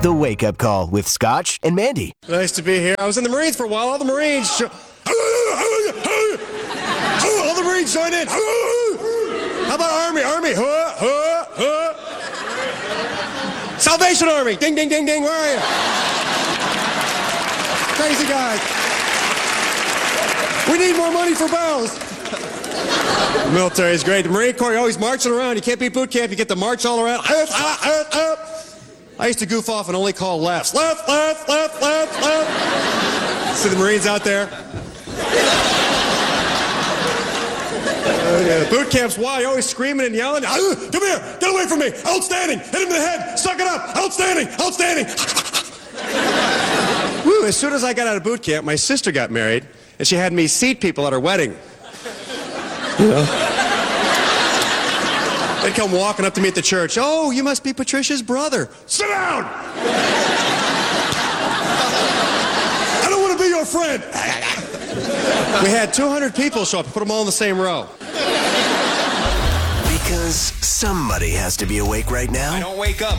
The Wake Up Call with Scotch and Mandy. Nice to be here. I was in the Marines for a while. All the Marines all the Marines join in. How about Army? Salvation Army. Ding, ding, ding, ding. Where are you? Crazy guys. We need more money for bells. The military is great. The Marine Corps, you're always marching around. You can't beat boot camp. You get to march all around. I used to goof off and only call lefts. Left. See the Marines out there? Yeah. Boot camp's wild. You're always screaming and yelling. Come here. Get away from me. Outstanding. Hit him in the head. Suck it up. Outstanding. Woo, as soon as I got out of boot camp, my sister got married, and she had me seat people at her wedding. You know? They'd come walking up to me at the church. Oh, you must be Patricia's brother. Sit down! I don't want to be your friend. We had 200 people show up. Put them all in the same row. Because somebody has to be awake right now. I don't wake up.